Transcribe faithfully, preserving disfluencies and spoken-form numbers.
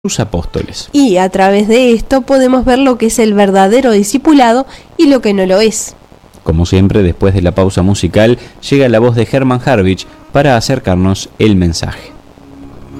sus apóstoles. Y a través de esto podemos ver lo que es el verdadero discipulado y lo que no lo es. Como siempre, después de la pausa musical, llega la voz de Hermann Harwich para acercarnos el mensaje.